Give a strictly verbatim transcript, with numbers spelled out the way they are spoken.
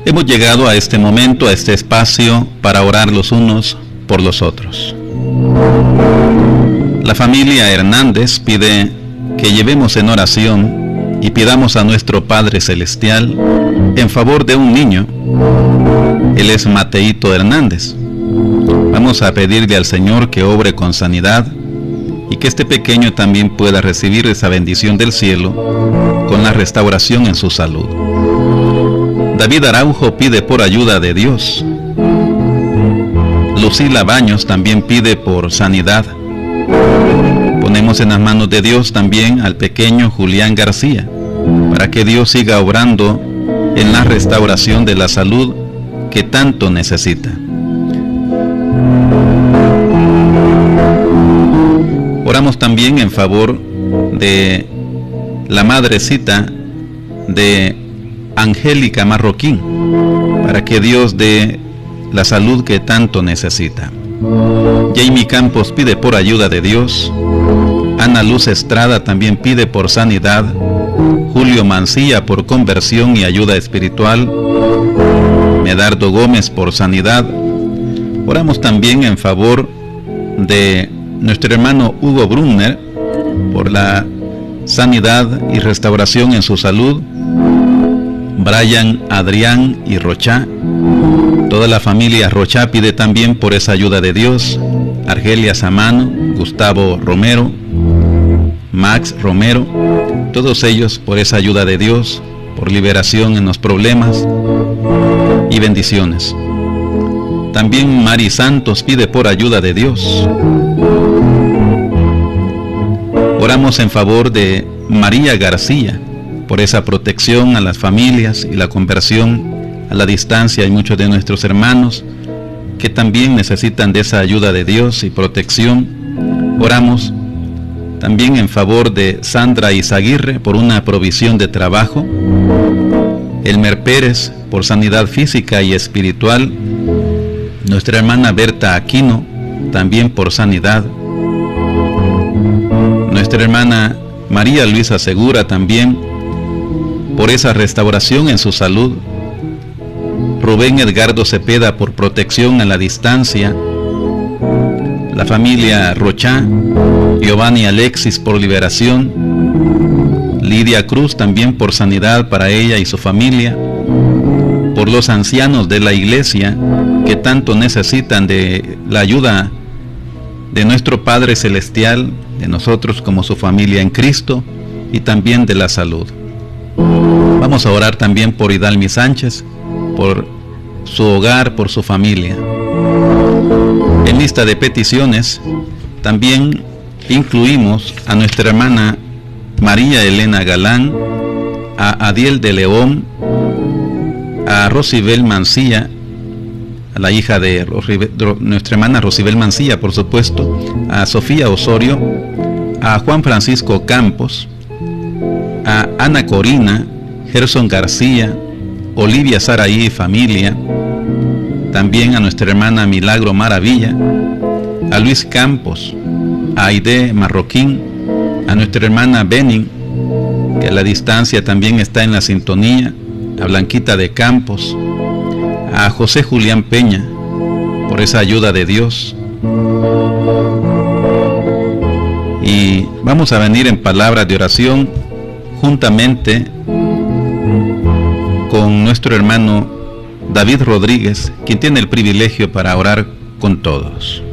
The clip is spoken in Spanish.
Hemos llegado a este momento, a este espacio, para orar los unos por los otros. La familia Hernández pide que llevemos en oración y pidamos a nuestro Padre Celestial en favor de un niño. Él es Mateito Hernández. Vamos a pedirle al Señor que obre con sanidad y que este pequeño también pueda recibir esa bendición del cielo con la restauración en su salud. David Araujo pide por ayuda de Dios. Lucila Baños también pide por sanidad. Ponemos en las manos de Dios también al pequeño Julián García, para que Dios siga obrando en la restauración de la salud que tanto necesita. Oramos también en favor de la madrecita de Angélica Marroquín, para que Dios dé la salud que tanto necesita. Jamie Campos pide por ayuda de Dios. Ana Luz Estrada también pide por sanidad. Julio Mancilla por conversión y ayuda espiritual. Medardo Gómez por sanidad. Oramos también en favor de nuestro hermano Hugo Brunner por la sanidad y restauración en su salud. Brian, Adrián y Rochá. Toda la familia Rochá pide también por esa ayuda de Dios. Argelia Samano, Gustavo Romero, Max Romero, todos ellos por esa ayuda de Dios, por liberación en los problemas y bendiciones. También Mari Santos pide por ayuda de Dios. Oramos en favor de María García, por esa protección a las familias y la conversión a la distancia. Hay muchos de nuestros hermanos que también necesitan de esa ayuda de Dios y protección. Oramos también en favor de Sandra Izaguirre por una provisión de trabajo. Elmer Pérez por sanidad física y espiritual. Nuestra hermana Berta Aquino también por sanidad. Nuestra hermana María Luisa Segura también por esa restauración en su salud. Rubén Edgardo Cepeda por protección a la distancia. La familia Rochá, Giovanni Alexis por liberación. Lidia Cruz también por sanidad para ella y su familia. Por los ancianos de la iglesia que tanto necesitan de la ayuda de nuestro Padre Celestial, de nosotros como su familia en Cristo, y también de la salud. Vamos a orar también por Hidalmi Sánchez, por su hogar, por su familia. En lista de peticiones también incluimos a nuestra hermana María Elena Galán, a Adiel de León, a Rosibel Mancilla, a la hija de nuestra hermana Rosibel Mancilla, por supuesto, a Sofía Osorio, a Juan Francisco Campos, a Ana Corina, Gerson García, Olivia Saraí y familia, también a nuestra hermana Milagro Maravilla, a Luis Campos, a Aide Marroquín, a nuestra hermana Benin, que a la distancia también está en la sintonía, a Blanquita de Campos, a José Julián Peña, por esa ayuda de Dios. Y vamos a venir en palabras de oración juntamente con nuestro hermano David Rodríguez, quien tiene el privilegio para orar con todos.